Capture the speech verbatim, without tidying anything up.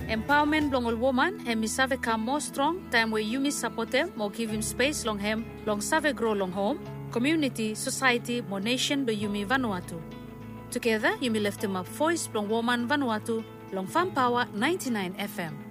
Empowerment long all woman and mi save come more strong time where you mi support them, more give him space long him, long save grow long home, community, society, more nation do you mi Vanuatu. Together, you mi lift him up voice long woman Vanuatu, long Fan Power ninety-nine F M.